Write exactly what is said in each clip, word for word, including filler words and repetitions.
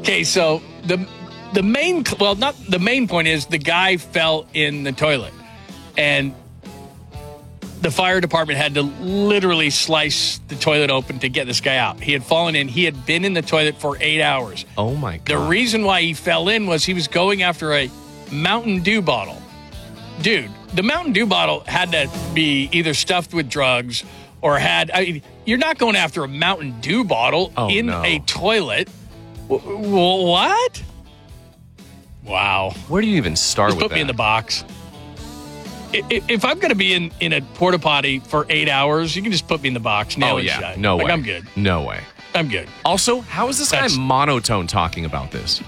Okay, so the the main, well, not the main point is the guy fell in the toilet. And the fire department had to literally slice the toilet open to get this guy out. He had fallen in. He had been in the toilet for eight hours. Oh, my God. The reason why he fell in was he was going after a Mountain Dew bottle. Dude, the Mountain Dew bottle had to be either stuffed with drugs or had, I mean, you're not going after a Mountain Dew bottle oh, in no. a toilet. W- w- what? Wow. Where do you even start Just with put that? me in the box. If I'm going to be in, in a porta potty for eight hours, you can just put me in the box. Nail oh, it yeah. shut. No like, way. I'm good. No way. I'm good. Also, how is this That's- guy monotone talking about this?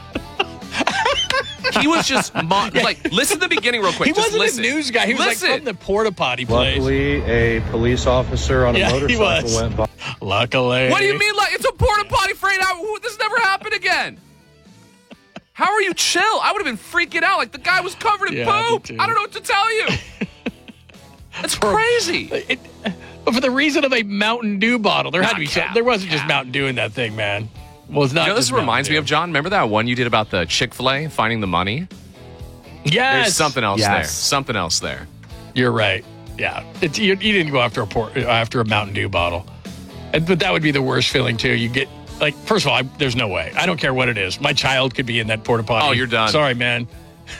He was just, mo- Yeah. like, listen to the beginning real quick. He just wasn't listen. a news guy. He was listen. like from the porta potty place. Luckily, a police officer on a Yeah, he motorcycle was. went by. Luckily. What do you mean, like, it's a porta potty for eight hours? This never happened again. How are you chill? I would have been freaking out. Like, the guy was covered in Yeah, me poop. too. I don't know what to tell you. That's crazy. It, but for the reason of a Mountain Dew bottle, there had Nah, to be cap, some, there wasn't cap. just Mountain Dew in that thing, man. Well, it's not. You know, this just reminds Mountain me of, Dew. John, remember that one you did about the Chick-fil-A finding the money? Yes. There's something else Yes. there. Something else there. You're right. Yeah, it's, you, you didn't go after a port, after a Mountain Dew bottle, and, but that would be the worst feeling too. You get like, first of all, I, there's no way. I don't care what it is. My child could be in that porta potty. Oh, you're done. Sorry, man.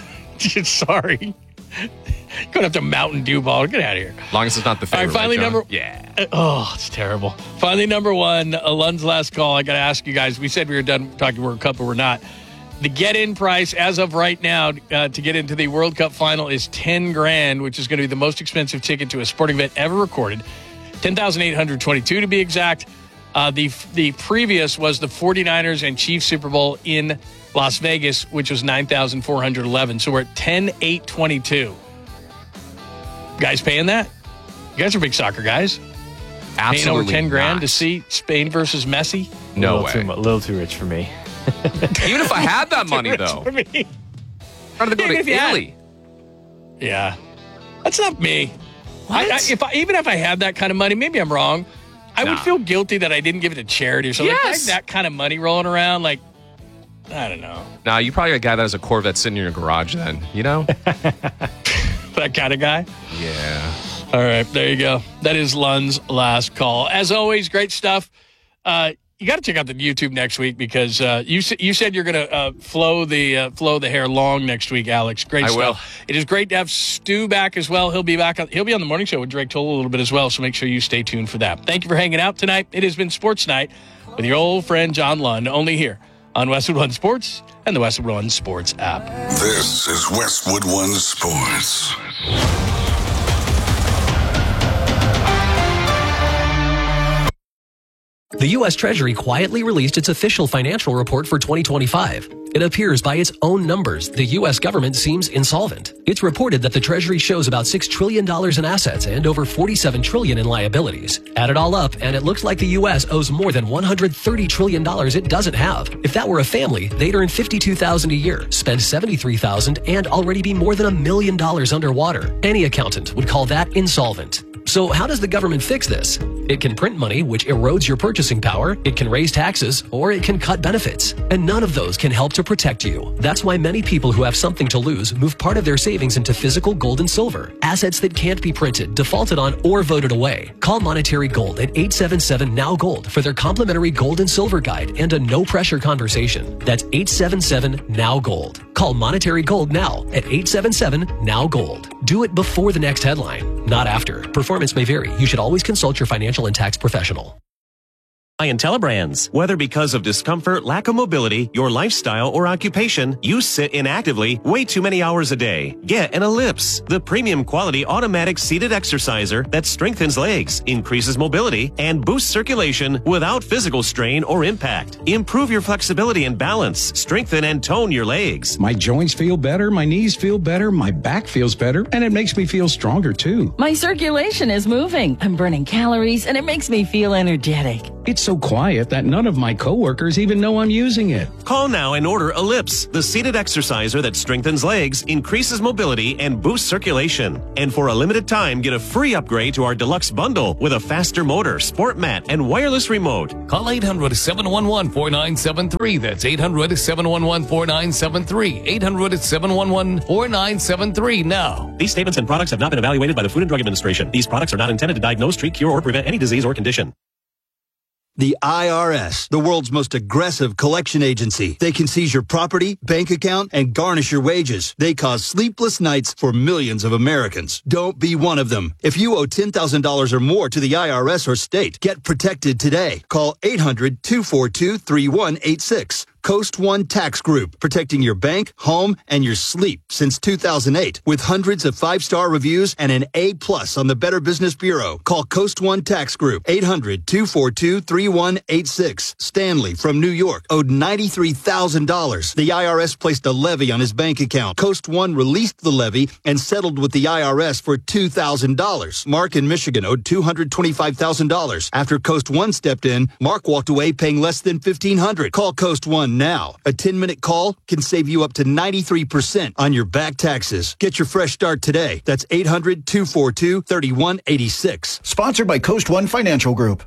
Sorry. Going after a Mountain Dew bottle. Get out of here. As long as it's not the All right, favorite. finally, right, John? number- Yeah. Uh, Oh, it's terrible. Finally, number one, uh, Lund's last call. I got to ask you guys. We said we were done talking World Cup, but we're not. The get-in price as of right now uh, to get into the World Cup final is ten grand, which is going to be the most expensive ticket to a sporting event ever recorded. ten thousand eight hundred twenty-two to be exact. Uh, the the previous was the 49ers and Chiefs Super Bowl in Las Vegas, which was nine thousand four hundred eleven. So we're at ten thousand eight hundred twenty-two. Guys paying that? You guys are big soccer guys. Absolutely Paying over ten grand not. to see Spain versus Messi? No a little way. Too, mu- a little too rich for me. Even if I had that money, though. For me. How did they go Even to if you had- Italy? Yeah. That's not me. I, I, if I, even if I had that kind of money, maybe I'm wrong. I would Nah. feel guilty that I didn't give it to charity or something. Like, I Yes. have that kind of money rolling around, like, I don't know. Nah, you probably a guy that has a Corvette sitting in your garage then, you know? That kind of guy. Yeah. All right, there you go. That is Lund's last call. As always, great stuff. Uh, you got to check out the YouTube next week because uh, you s- you said you're going to uh, flow the uh, flow the hair long next week, Alex. Great I stuff. will. It is great to have Stu back as well. He'll be back. On, he'll be on the morning show with Drake Toll a little bit as well. So make sure you stay tuned for that. Thank you for hanging out tonight. It has been Sports Night with your old friend John Lund, only here on Westwood One Sports and the Westwood One Sports app. This is Westwood One Sports. The U S Treasury quietly released its official financial report for twenty twenty-five. It appears by its own numbers, the U S government seems insolvent. It's reported that the Treasury shows about six trillion dollars in assets and over forty-seven trillion dollars in liabilities. Add it all up, and it looks like the U S owes more than one hundred thirty trillion dollars it doesn't have. If that were a family, they'd earn fifty-two thousand dollars a year, spend seventy-three thousand dollars, and already be more than a million dollars underwater. Any accountant would call that insolvent. So how does the government fix this? It can print money, which erodes your purchasing power, it can raise taxes, or it can cut benefits. And none of those can help to protect you. That's why many people who have something to lose move part of their savings into physical gold and silver, assets that can't be printed, defaulted on, or voted away. Call Monetary Gold at eight seven seven N O W Gold for their complimentary gold and silver guide and a no-pressure conversation. That's eight seven seven N O W Gold. Call Monetary Gold now at eight seven seven N O W Gold. Do it before the next headline, not after. Performance may vary. You should always consult your financial and tax professional. IntelliBrands. Whether because of discomfort, lack of mobility, your lifestyle, or occupation, you sit inactively way too many hours a day. Get an Ellipse, the premium quality automatic seated exerciser that strengthens legs, increases mobility, and boosts circulation without physical strain or impact. Improve your flexibility and balance, strengthen and tone your legs. My joints feel better, my knees feel better, my back feels better, and it makes me feel stronger too. My circulation is moving. I'm burning calories, and it makes me feel energetic. It's so quiet that none of my coworkers even know I'm using it. Call now and order Ellipse, the seated exerciser that strengthens legs, increases mobility, and boosts circulation. And for a limited time, get a free upgrade to our deluxe bundle with a faster motor, sport mat, and wireless remote. Call eight hundred, seven one one, four nine seven three. That's eight hundred, seven one one, four nine seven three. eight hundred, seven one one, four nine seven three now. These statements and products have not been evaluated by the Food and Drug Administration. These products are not intended to diagnose, treat, cure, or prevent any disease or condition. The I R S, the world's most aggressive collection agency. They can seize your property, bank account, and garnish your wages. They cause sleepless nights for millions of Americans. Don't be one of them. If you owe ten thousand dollars or more to the I R S or state, get protected today. Call eight hundred, two four two, three one eight six. Coast One Tax Group, protecting your bank, home, and your sleep since two thousand eight. With hundreds of five-star reviews and an A plus on the Better Business Bureau. Call Coast One Tax Group, eight hundred, two four two, three one eight six. Stanley from New York owed ninety-three thousand dollars. The I R S placed a levy on his bank account. Coast One released the levy and settled with the I R S for two thousand dollars. Mark in Michigan owed two hundred twenty-five thousand dollars. After Coast One stepped in, Mark walked away paying less than fifteen hundred dollars. Call Coast One now. A ten-minute call can save you up to ninety-three percent on your back taxes. Get your fresh start today. That's eight hundred, two four two, three one eight six. Sponsored by Coast One Financial Group.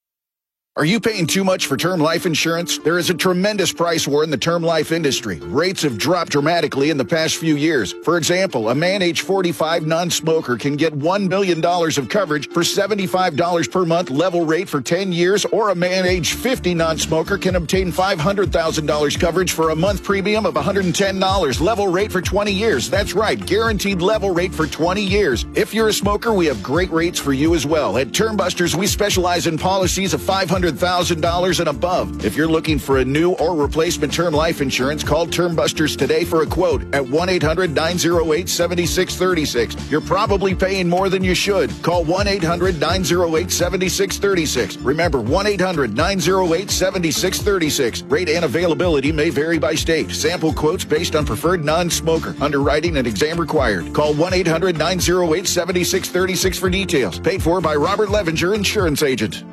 Are you paying too much for term life insurance? There is a tremendous price war in the term life industry. Rates have dropped dramatically in the past few years. For example, a man age forty-five non-smoker can get one million dollars of coverage for seventy-five dollars per month level rate for ten years, or a man age fifty non-smoker can obtain five hundred thousand dollars coverage for a month premium of one hundred ten dollars level rate for twenty years. That's right, guaranteed level rate for twenty years. If you're a smoker, we have great rates for you as well. At Term Busters, we specialize in policies of five hundred thousand dollars and above. If you're looking for a new or replacement term life insurance, call Term Busters today for a quote at one eight hundred, nine oh eight, seven six three six. You're probably paying more than you should. Call one eight hundred, nine oh eight, seven six three six. Remember, one eight hundred, nine oh eight, seven six three six. Rate and availability may vary by state. Sample quotes based on preferred non-smoker. Underwriting and exam required. Call one eight hundred, nine oh eight, seven six three six for details. Paid for by Robert Levenger, Insurance Agent.